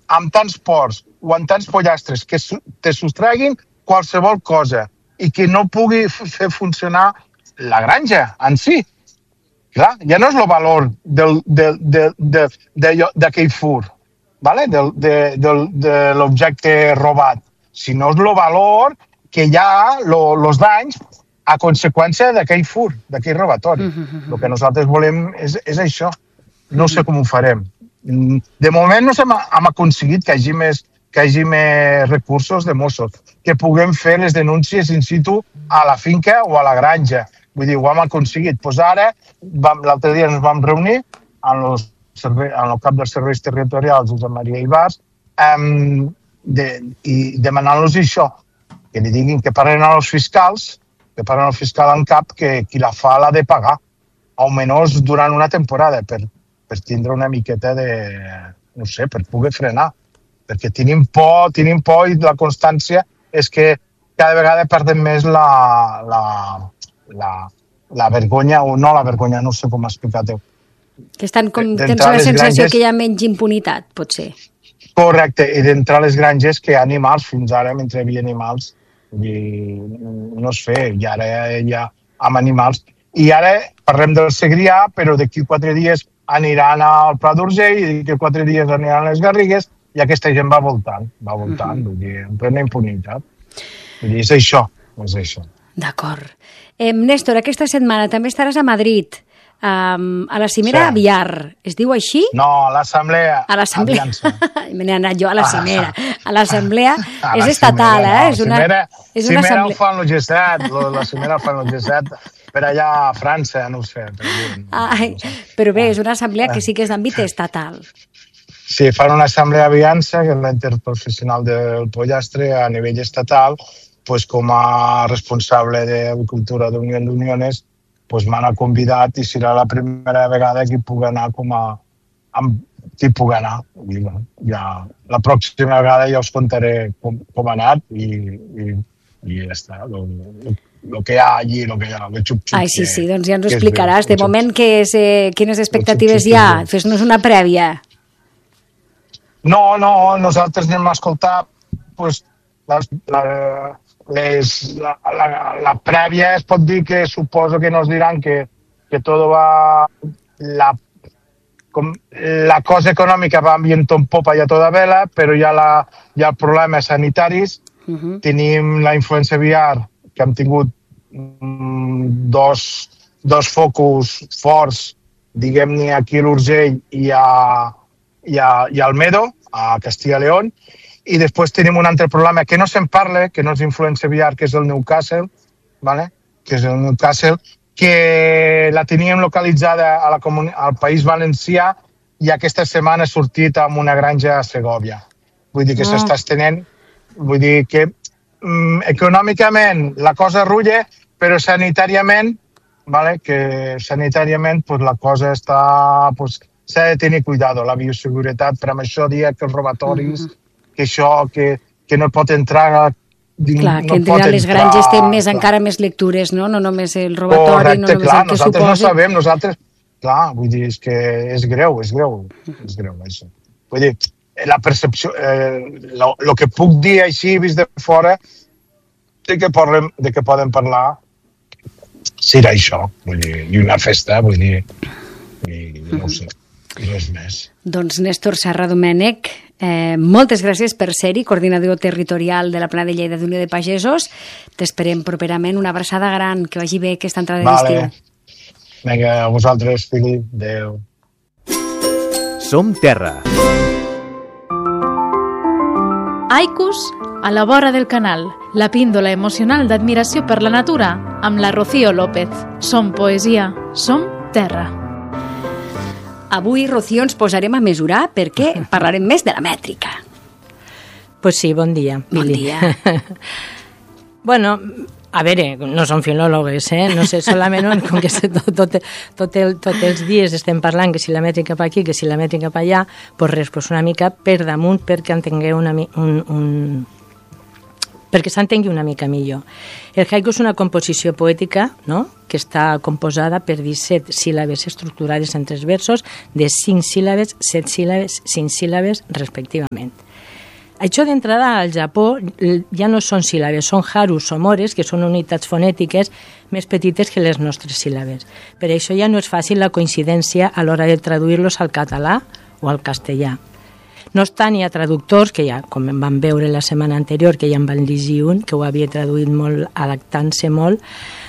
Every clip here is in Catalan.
amb tants porcs o amb tants pollastres que te sostreguin qualsevol cosa i que no pugui fer funcionar la granja en si. Clar, ja no és el valor d'aquell fur, ¿vale? de l'objecte robat, sinó és el valor que hi ha, els danys, a conseqüència d'aquell fur, d'aquell robatori. El que nosaltres volem és això. No sé com ho farem. De moment no hem aconseguit que hi hagi més recursos de Mossos, que puguem fer les denúncies in situ a la finca o a la granja. Vull dir, ho hem aconseguit. Doncs ara, l'altre dia ens vam reunir en el cap dels serveis territorials, Josep Maria Ibars, i demanant-los això, que li diguin que parlen als fiscals, que parlen al fiscal en cap, que qui la fa l'ha de pagar, almenys durant una temporada, per tindre una miqueta de, no sé, per poder frenar. Perquè tenim por i la constància és que cada vegada perdem més la vergonya, o no la vergonya, no sé com explicar-ho. Que tens la sensació que hi ha menys impunitat, potser. Correcte, i d'entrar a les granges que hi ha animals, fins ara, mentre hi havia animals, no es feia, i ara hi ha amb animals. I ara parlem del Segrià, però d'aquí 4 dies aniran al Pla d'Urgell, i d'aquí 4 dies aniran a les Garrigues, i aquesta gent va voltant, vull dir, en plena impunitat. Vull dir, és això. D'acord. Néstor, aquesta setmana també estaràs a Madrid, a la Cimera Aviar. Es diu així? No, a l'Assemblea. A l'Assemblea. Me n'he anat jo a la Cimera. A l'Assemblea és estatal, eh? Cimera ho fan el G7, la Cimera ho fan el G7 per allà a França, no ho sé. Però bé, és una assemblea que sí que és d'àmbit estatal. Sí, fan una assemblea aviança, que és la interprofessional del pollastre a nivell estatal, pues, com a responsable d'Agricultura d'Unió d'Uniones, pues, m'han convidat i serà la primera vegada que puc anar La pròxima vegada ja us contaré com ha anat i ja està. El que hi ha allí, el que hi ha, el xup-xup. Ai, sí, doncs ja ens ho explicaràs. De moment, quines expectatives hi ha? Fes-nos una prèvia. No, nosaltres anem a escoltar la prèvia. Es pot dir que suposo que nos diran que tot va... La cosa econòmica va viento en popa i a tota vela, però hi ha problemes sanitaris. Tenim la influenza aviar, que hem tingut dos focus forts, diguem-ne, aquí a l'Urgell i a Almedo, a Castilla y León, i després tenim un altre problema que no se'n parla, que no és influenza aviar, que és el Newcastle, que la teníem localitzada al País Valencià i aquesta setmana ha sortit amb una granja a Segòvia. Vull dir que s'està estenent, vull dir que econòmicament la cosa rulla, però sanitàriament, la cosa està... S'ha de tenir cuidado, la bioseguretat, per això dia que els robatoris, que això, que no pot entrar... Clar, que entre les granges tenen encara més lectures, no? No només el robatori, no només el que suposa. Nosaltres no sabem, clar, vull dir, és que és greu, això. Vull dir, la percepció, el que puc dir així, vist de fora, de que poden parlar, serà això, vull dir, i una festa, vull dir, no ho sé. Res més. Doncs Néstor Serra Domènech, moltes gràcies per ser-hi, coordinador territorial de la Plana de Lleida d'Unió de Pagesos. T'esperem properament. Una abraçada gran, que vagi bé aquesta entrada d'estiu. Vinga, a vosaltres, Fili. Adéu. Som Terra. Aikus a la vora del canal. La píndola emocional d'admiració per la natura amb la Rocío López. Som poesia, som terra. Avui, Rocío, ens posarem a mesurar perquè parlarem més de la mètrica. Pues sí, bon dia. Bon dia. Bueno, a veure, no som filòlogues, no sé, solament com que tots els dies estem parlant que si la mètrica per aquí, que si la mètrica per allà, pues res, pues una mica per damunt perquè entengueu perquè s'entengui una mica millor. El haiku és una composició poètica, no?, que està composada per 17 síl·labes estructurades en 3 versos de 5 síl·labes, 7 síl·labes, 5 síl·labes, respectivament. Això d'entrada al Japó ja no són síl·labes, són harus o mores, que són unitats fonètiques més petites que les nostres síl·labes. Per això ja no és fàcil la coincidència a l'hora de traduir-los al català o al castellà. No obstant, hi ha traductors, que ja, com vam veure la setmana anterior, que ja en van llegir un, que ho havia traduït molt, adaptant-se molt,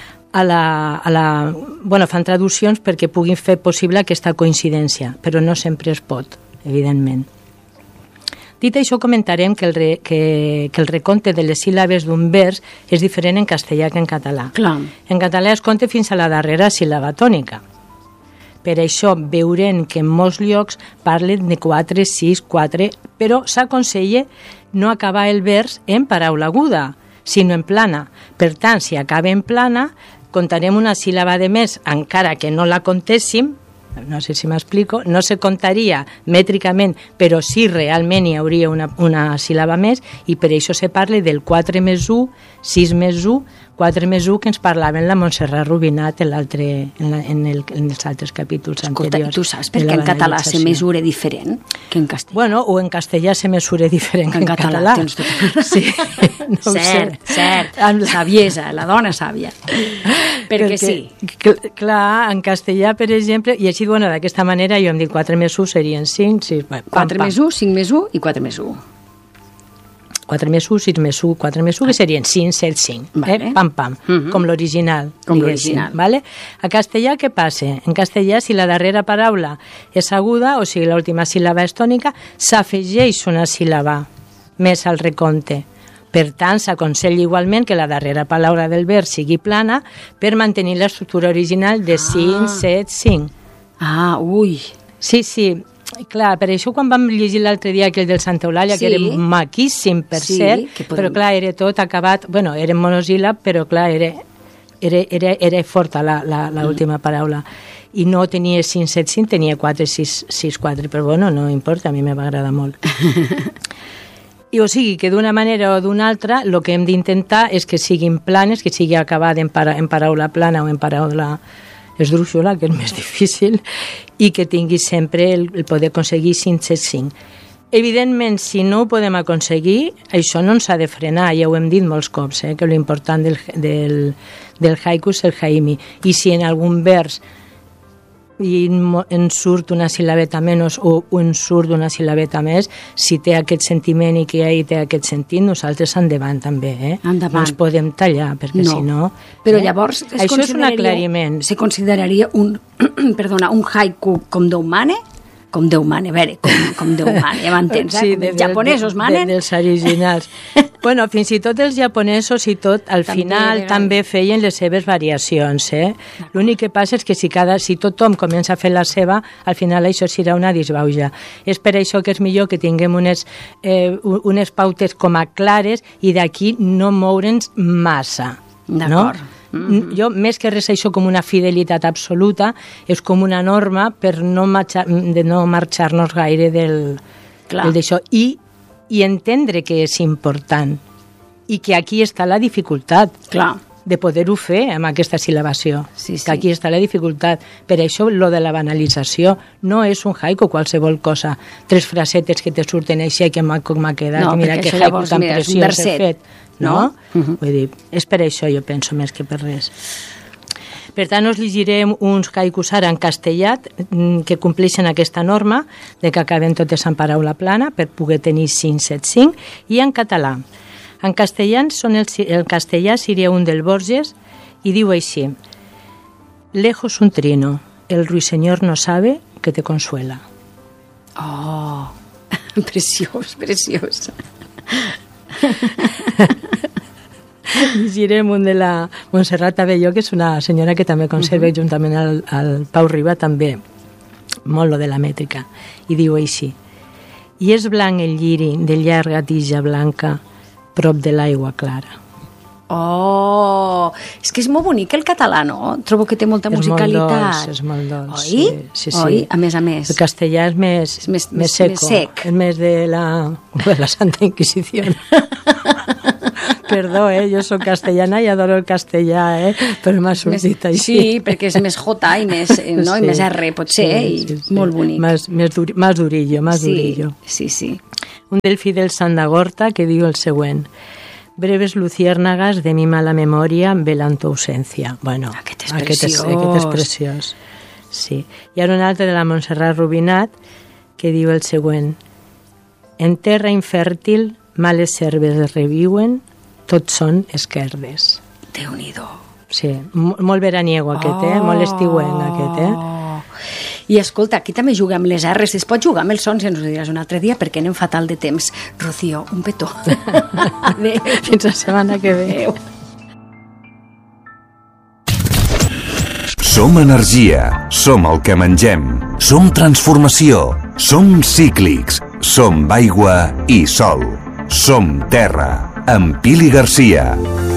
fan traduccions perquè puguin fer possible aquesta coincidència, però no sempre es pot, evidentment. Dit això, comentarem que el recompte de les síl·labes d'un vers és diferent en castellà que en català. Clar. En català es compta fins a la darrera síl·laba tònica. Per això veurem que en molts llocs parlen de 4, 6, 4, però s'aconsella no acabar el vers en paraula aguda, sinó en plana. Per tant, si acaba en plana, comptarem una síl·laba de més, encara que no la contéssim, no sé si m'explico, no se comptaria mètricament, però sí realment hi hauria una síl·laba més, i per això se parla del 4 més 1, 6 més 1, 4 més 1 que ens parlaven la Montserrat Rubinat en els altres capítols anteriors. I tu saps per què en català se mesura diferent que en castellà? Bueno, o en castellà se mesura diferent que en català. Tens tota... Sí, no cert. Amb saviesa, la dona sàvia. Perquè sí. Clar, en castellà, per exemple, i així, bueno, d'aquesta manera jo hem dit 4 més 1 serien 5, 6, 4 més 1, 5 més 1 i 4 més 1. 4 més 1, 6 més 1, 4 més 1, que serien 5, 7, 5. Vale. Pam, pam, com l'original. Vale? A castellà què passa? En castellà, si la darrera paraula és aguda, o sigui, l'última síl·laba és tònica, s'afegeix una síl·laba més al recompte. Per tant, s'aconsella igualment que la darrera paraula del vers sigui plana per mantenir l'estructura original de 5, 7, 5. Ah, ui. Sí. Clar, per això quan vam llegir l'altre dia aquell del Santa Eulàlia, que era maquíssim, per cert, però clar, era tot acabat, bueno, era en monosíl·lab, però clar, era forta l'última paraula. I no tenia 5, 7, 5, tenia 4, 6, 4, però bueno, no importa, a mi me va agradar molt. I o sigui que d'una manera o d'una altra el que hem d'intentar és que siguin planes, que sigui acabat en paraula plana o en paraula esdrúixola, que és més difícil, i que tingui sempre el poder aconseguir 5, 7, 5. Evidentment, si no ho podem aconseguir, això no ens ha de frenar, ja ho hem dit molts cops, que l'important del haiku és el haimi. I si en algun vers en surt una síl·labeta menys o en surt una síl·labeta més, si té aquest sentiment i que hi té aquest sentit, nosaltres endavant també, Endavant. No ens podem tallar, perquè si no... Però llavors això és un aclariment. Se consideraria un haiku com Déu mane? Com Déu mane, a veure, com Déu mane, ja m'entens, sí, com els japonesos manen. Dels originals. Bueno, fins i tot els japonesos i tot, al final també feien les seves variacions, L'únic que passa és que si tothom comença a fer la seva, al final això serà una disbauja. És per això que és millor que tinguem unes pautes com a clares i d'aquí no moure'ns massa. D'acord. No? Jo, més que res això com una fidelitat absoluta, és com una norma per no marxar-nos gaire d'això i entendre que és important i que aquí està la dificultat de poder-ho fer amb aquesta síl·labació, que aquí està la dificultat. Per això lo de la banalització no és un haiku qualsevol cosa, 3 frasetes que te surten així que m'ha quedat, mira que haiku tan preciós he fet. No? Vull dir, és per això, jo penso, més que per res. Per tant, us llegirem uns haikus ara en castellà que compleixen aquesta norma de que acaben totes en paraula plana per poder tenir 5, 7, 5, i en català. En castellà, el castellà seria un del Borges i diu així: lejos un trino, el ruiseñor no sabe que te consuela. Oh, preciós, preciós. Llegirem un de la Montserrat Abelló, que és una senyora que també conserva juntament al Pau Riba també molt lo de la mètrica, i diu així: i és blanc el lliri de llarga tija blanca prop de l'aigua clara. Oh, és que és molt bonic el català, no? Trobo que té molta musicalitat. És molt dolç. Oi? Sí. Oi? A més. El castellà és més seco. Més sec. És més de la Santa Inquisició. Perdó, jo soc castellana i adoro el castellà, però m'ha sortit així. Sí, perquè és més J i més, no? I més R, potser, i molt bonic. Más durillo. Sí. Un del Fidel Sandagorta que diu el següent: breves luciérnagas de mi mala memoria velan tu ausencia. Bueno, aquest és preciós. Sí. I ara un altre de la Montserrat Rubinat que diu el següent: en terra infèrtil males herbes reviuen, tots són esquerdes. Déu-n'hi-do. Sí, molt veraniego aquest, molt estiuenc aquest, I escolta, aquí també juguem les R's. Es pot jugar amb els sons, ja ens ho diràs un altre dia, perquè anem fatal de temps. Rocío, un petó. Adéu. Fins la setmana que ve. Adéu. Som energia, som el que mengem, som transformació, som cíclics, som aigua i sol, som terra, amb Pili Garcia.